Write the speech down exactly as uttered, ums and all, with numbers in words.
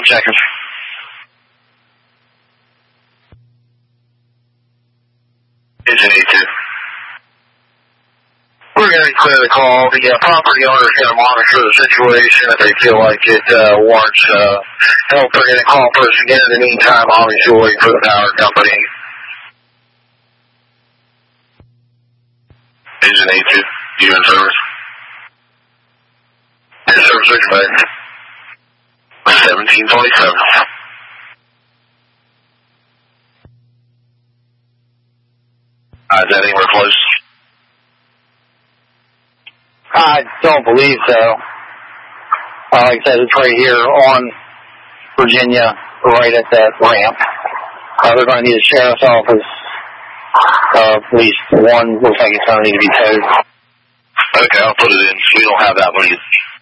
checking. Engine eight two. We're going to clear the call. The uh, property owner is going to monitor the situation. If they feel like it uh, warrants uh, help, they're going to call for us again. In the meantime, obviously, we're waiting for the power company. Engine eight two. You in service? In service, which way? seventeen twenty-seven. Uh, is that anywhere close? I don't believe so. Uh, like I said, it's right here on Virginia, right at that ramp. Uh, they're going to need a sheriff's office. Uh, at least one looks like it's going to need to be towed. Okay, I'll put it in. We don't have that one either.